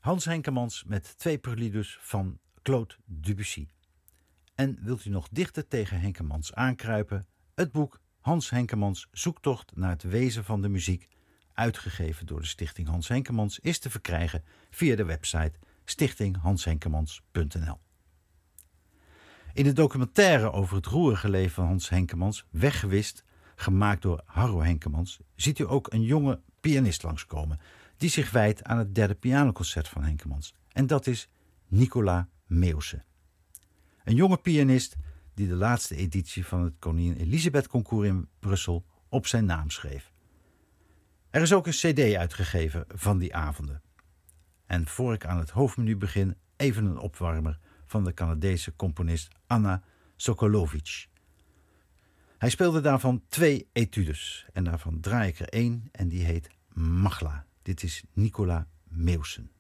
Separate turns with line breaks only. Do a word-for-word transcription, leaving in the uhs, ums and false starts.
Hans Henkemans met twee preludes van Claude Debussy. En wilt u nog dichter tegen Henkemans aankruipen? Het boek Hans Henkemans Zoektocht naar het wezen van de muziek, uitgegeven door de Stichting Hans Henkemans, is te verkrijgen via de website stichting hans henkemans punt n l. In de documentaire over het roerige leven van Hans Henkemans, Weggewist, gemaakt door Harro Henkemans, ziet u ook een jonge pianist langskomen die zich wijdt aan het derde pianoconcert van Henkemans. En dat is Nicolas Meeuwse. Een jonge pianist die de laatste editie van het Koningin Elisabeth Concours in Brussel op zijn naam schreef. Er is ook een cd uitgegeven van die avonden. En voor ik aan het hoofdmenu begin, even een opwarmer van de Canadese componist Anna Sokolovic. Hij speelde daarvan twee etudes en daarvan draai ik er één en die heet Magla. Dit is Nicolas Meeuwsen.